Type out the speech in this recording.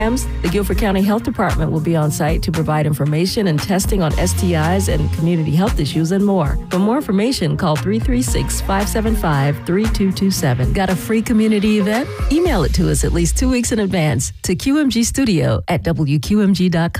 The Guilford County Health Department will be on site to provide information and testing on STIs and community health issues and more. For more information, call 336-575-3227. Got a free community event? Email it to us at least 2 weeks in advance to qmgstudio@wqmg.com.